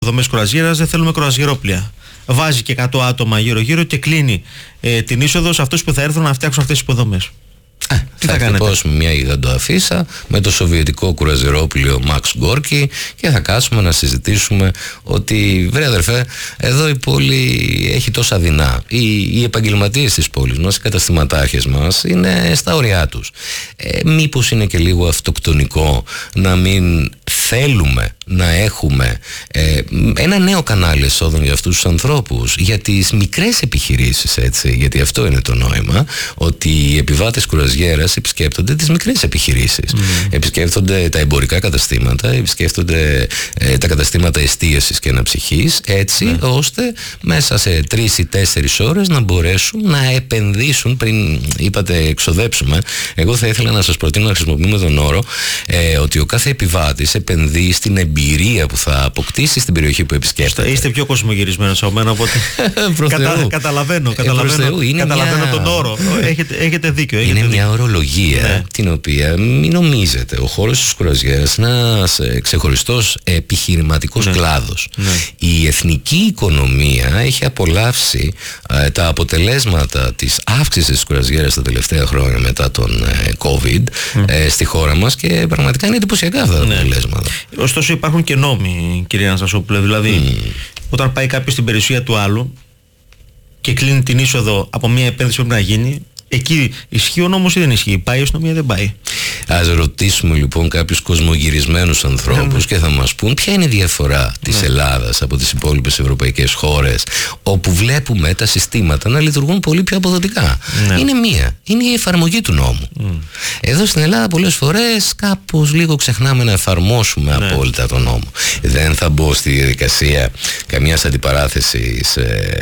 υποδομές κρουαζιέρας, δεν θέλουμε κρουαζιερόπλια. Βάζει και 100 άτομα γύρω-γύρω και κλείνει την είσοδο σε αυτούς που θα έρθουν να φτιάξουν αυτές τις υποδομές. Τι θα χτυπώσουμε μια γιγαντοαφίσα με το σοβιετικό κουραζιερόπλιο Max Gorky και θα κάτσουμε να συζητήσουμε ότι βρε αδερφέ, εδώ η πόλη έχει τόσα δεινά. Οι επαγγελματίες της πόλης μας, οι καταστηματάρχες μας είναι στα ωριά τους. Μήπως είναι και λίγο αυτοκτονικό να μην θέλουμε να έχουμε ένα νέο κανάλι εσόδων για αυτούς τους ανθρώπους, για τις μικρές επιχειρήσεις, έτσι, γιατί αυτό είναι το νόημα, ότι οι επιβάτες κουραζιέρας επισκέπτονται τις μικρές επιχειρήσεις. Επισκέπτονται τα εμπορικά καταστήματα, επισκέπτονται τα καταστήματα εστίασης και αναψυχής, έτσι ώστε μέσα σε 3 ή 4 ώρες να μπορέσουν να επενδύσουν. Πριν είπατε εξοδέψουμε, εγώ θα ήθελα να σας προτείνω να χρησιμοποιούμε τον όρο ότι ο κάθε επιβάτης επενδύει στην εμπειρία που θα αποκτήσει στην περιοχή που επισκέπτεται. Είστε πιο κοσμογυρισμένος από μένα, οπότε καταλαβαίνω τον όρο. Έχετε δίκιο. Είναι μια ορολογία την οποία μην νομίζετε. Ο χώρος της κουραζιέρας είναι ένας ξεχωριστός επιχειρηματικός κλάδος. Η εθνική οικονομία έχει απολαύσει τα αποτελέσματα της αύξησης της κουραζιέρας τα τελευταία χρόνια μετά τον COVID στη χώρα μας και πραγματικά είναι εντυπωσιακά αυτά τα αποτελέσματα. Ωστόσο υπάρχουν και νόμοι, κυρία Αναστασόπουλε. Δηλαδή, όταν πάει κάποιος στην περιουσία του άλλου και κλείνει την είσοδο από μια επένδυση που πρέπει να γίνει, εκεί ισχύει ο νόμος ή δεν ισχύει? Πάει η αστυνομία, δεν πάει? Ας ρωτήσουμε λοιπόν κάποιους κοσμογυρισμένους ανθρώπους και θα μας πούν ποια είναι η διαφορά της Ελλάδας από τις υπόλοιπες ευρωπαϊκές χώρες, όπου βλέπουμε τα συστήματα να λειτουργούν πολύ πιο αποδοτικά. Είναι μία, είναι η εφαρμογή του νόμου. Εδώ στην Ελλάδα πολλές φορές κάπως λίγο ξεχνάμε να εφαρμόσουμε απόλυτα τον νόμο. Δεν θα μπω στη διαδικασία καμιάς αντιπαράθεσης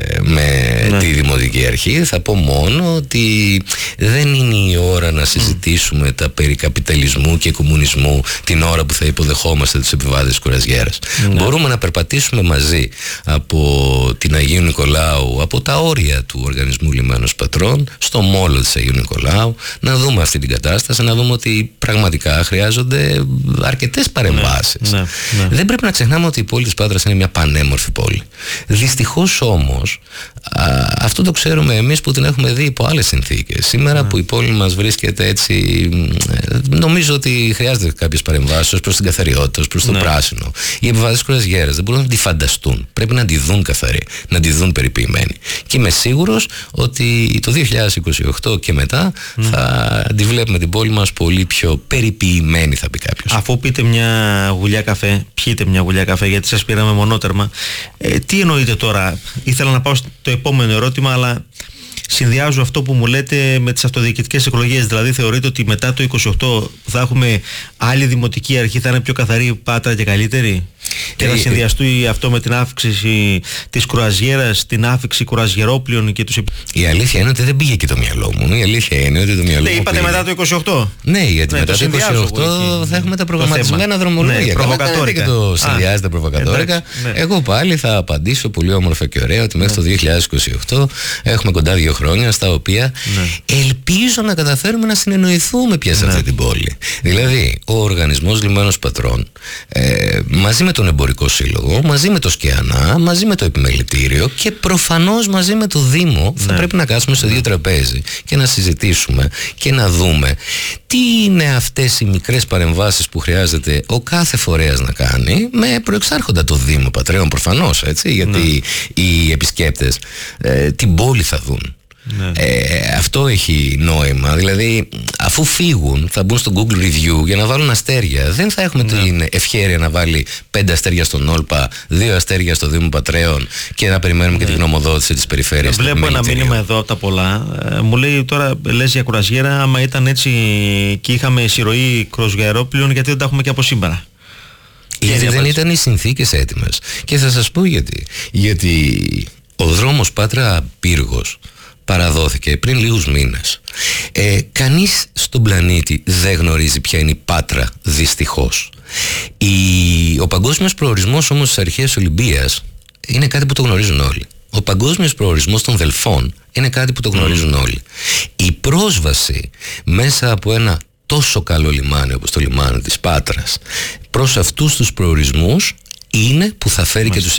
με τη Δημοτική Αρχή. Θα πω μόνο ότι δεν είναι η ώρα να συζητήσουμε τα περί καπιταλισμού και κομμουνισμού την ώρα που θα υποδεχόμαστε τους επιβάτες της κουραζιέρας. Μπορούμε να περπατήσουμε μαζί από την Αγίου Νικολάου, από τα όρια του οργανισμού Λιμένος Πατρών στο μόλο της Αγίου Νικολάου, να δούμε αυτή την κατάσταση, να δούμε ότι πραγματικά χρειάζονται αρκετές παρεμβάσεις. Δεν πρέπει να ξεχνάμε ότι η πόλη της Πάτρας είναι μια πανέμορφη πόλη. Δυστυχώς όμως αυτό το ξέρουμε εμείς που την έχουμε δει υπό άλλες συνθήκες. Σήμερα που η πόλη μας βρίσκεται έτσι, νομίζω ότι χρειάζεται κάποιες παρεμβάσεις ως προς την καθαριότητα, ως προς το πράσινο. Οι επιβάτες κουραζιέρας δεν μπορούν να τη φανταστούν. Πρέπει να τη δουν καθαρή, να τη δουν περιποιημένη. Και είμαι σίγουρος ότι το 2028 και μετά θα τη βλέπουμε την πόλη μας πολύ πιο περιποιημένη, θα πει κάποιος. Αφού πείτε μια γουλιά καφέ, πιείτε μια γουλιά καφέ, γιατί σας πήραμε μονότερμα. Τι εννοείτε τώρα? Ήθελα να πάω στο επόμενο ερώτημα, αλλά συνδυάζω αυτό που μου λέτε με τις αυτοδιοικητικές εκλογές. Δηλαδή θεωρείτε ότι μετά το 28 θα έχουμε άλλη δημοτική αρχή, θα είναι πιο καθαρή η Πάτρα και καλύτερη? Και θα συνδυαστεί αυτό με την αύξηση της κουραζιέρας, την άφηξη κουραζιερόπλιων και τους... Η αλήθεια είναι ότι δεν πήγε και το μυαλό μου. Η αλήθεια είναι ότι το μυαλό μου είπατε μετά το 28. Ναι, γιατί μετά το 28 θα έχουμε τα προγραμματισμένα δρομολόγια. Προβοκατόρικα. Και το συνδυάζεται προβοκατόρικα. Εγώ πάλι θα απαντήσω πολύ όμορφα και ωραία ότι μέχρι το 2028 έχουμε κοντά 2 χρόνια στα οποία ελπίζω να καταφέρουμε να συνεννοηθούμε πια σε αυτή την πόλη. Δηλαδή, ο οργανισμός Λιμένος Πατρών μαζί με τον Εμπορικό Σύλλογο, μαζί με το ΣΚΕΑΝΑ, μαζί με το Επιμελητήριο και προφανώς μαζί με το Δήμο θα πρέπει να κάτσουμε στο ίδιο τραπέζι και να συζητήσουμε και να δούμε τι είναι αυτές οι μικρές παρεμβάσεις που χρειάζεται ο κάθε φορέας να κάνει, με προεξάρχοντα το Δήμο Πατρέων προφανώς, έτσι, γιατί οι επισκέπτες την πόλη θα δουν. Αυτό έχει νόημα. Δηλαδή, αφού φύγουν, θα μπουν στο Google Review για να βάλουν αστέρια. Δεν θα έχουμε την ευχέρεια να βάλει 5 αστέρια στον Όλπα, 2 αστέρια στο Δήμο Πατρέων και να περιμένουμε και την γνωμοδότηση της περιφέρειας. Βλέπω ένα μήνυμα εδώ από τα πολλά. Μου λέει τώρα, λες για κουραζιέρα, άμα ήταν έτσι και είχαμε εισρωή κρουαζιερόπλιων, γιατί δεν τα έχουμε και από σήμερα? Γιατί δεν ήταν οι συνθήκες έτοιμες. Και θα σας πω γιατί. Γιατί ο δρόμος Πάτρα-Πύργος παραδόθηκε πριν λίγους μήνες. Κανείς στον πλανήτη δεν γνωρίζει ποια είναι η Πάτρα, δυστυχώς. Ο παγκόσμιος προορισμός όμως της αρχαίας Ολυμπίας είναι κάτι που το γνωρίζουν όλοι. Ο παγκόσμιος προορισμός των Δελφών είναι κάτι που το γνωρίζουν όλοι. Η πρόσβαση μέσα από ένα τόσο καλό λιμάνι όπως το λιμάνι της Πάτρας προς αυτούς τους προορισμούς είναι που θα φέρει και τους